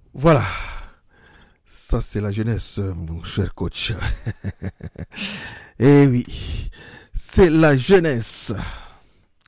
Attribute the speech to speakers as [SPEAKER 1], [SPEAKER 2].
[SPEAKER 1] Voilà, ça c'est la jeunesse, mon cher coach. Eh oui, c'est la jeunesse.